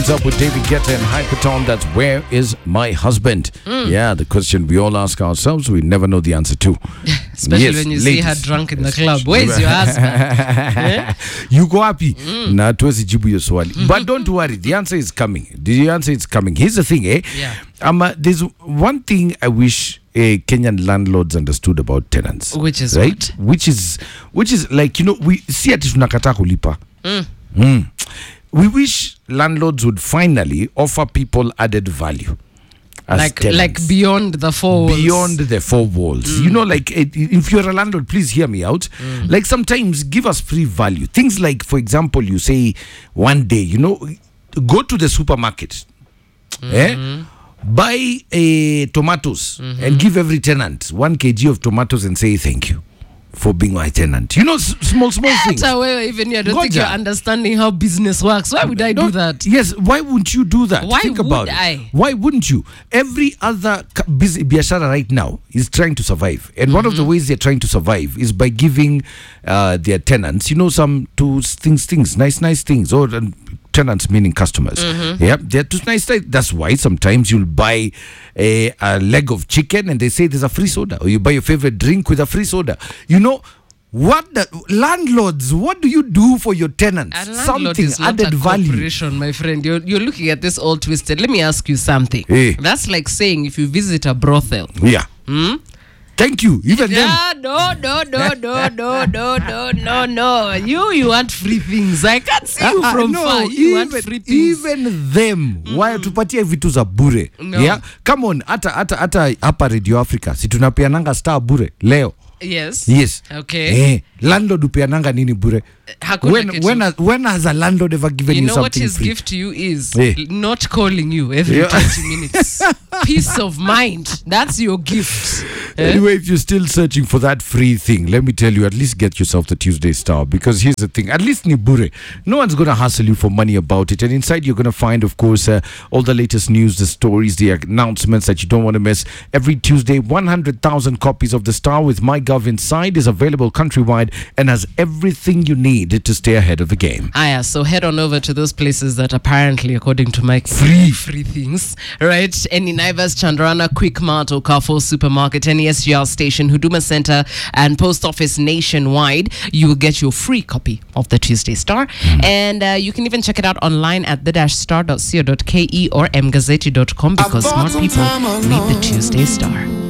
Up with David Guetta and Hypertone. That's Where Is My Husband? Yeah, the question we all ask ourselves, we never know the answer to. Especially when you see her drunk in the club. Where's your husband? You go happy. Na tuwezi jibu hiyo swali. But don't worry, the answer is coming. The answer is coming. Here's the thing, Yeah. There's one thing I wish Kenyan landlords understood about tenants. Which is right? what? Which is like, you know, we see ati tunakataa kulipa. We wish landlords would finally offer people added value. Like beyond the four walls. Beyond the four walls. You know, like if you're a landlord, please hear me out. Like sometimes give us free value. Things like, for example, you say one day, you know, go to the supermarket, buy tomatoes and give every tenant 1 kg of tomatoes and say thank you for being my tenant. You know, small things. Even I don't think you're understanding how business works. Why would I do that? Yes, why wouldn't you do that? Why Think would about I? it. Why wouldn't you? Every other busy biashara right now is trying to survive. And one of the ways they're trying to survive is by giving their tenants, you know, some things, nice things. Or tenants meaning customers. Yeah, they're too nice. That's why sometimes you'll buy a leg of chicken and they say there's a free soda, or you buy your favorite drink with a free soda. You know what? Landlords, what do you do for your tenants? Something is not added a value, corporation, my friend. You're looking at this all twisted. Let me ask you something. That's like saying if you visit a brothel. Yeah. Thank you. Even them. No. You want free things. I can't see you from far. You want free things. Even them. Why tupatie vitu za bure? No. Yeah. Come on. Hata hapa Radio Africa. Si tunapeananga star bure leo. Yes. Okay. Landlord upeananga nini bure? When has a landlord ever given you something free? You know what his gift to you is? Not calling you every 20 minutes. Peace of mind. That's your gift. Anyway, if you're still searching for that free thing, let me tell you, at least get yourself the Tuesday Star, because here's the thing, at least ni bure. No one's going to hustle you for money about it. And inside you're going to find, of course, all the latest news, the stories, the announcements that you don't want to miss. Every Tuesday, 100,000 copies of the Star with MyGov inside is available countrywide and has everything you need to stay ahead of the game. So head on over to those places that apparently, according to Mike, free things, right? Any Naivas, Chandrana, Quickmart or Carrefour Supermarket, any SGR station, Huduma Center and Post Office nationwide, you will get your free copy of the Tuesday Star. And you can even check it out online at the-star.co.ke or mgazzetti.com, because smart people need the Tuesday Star.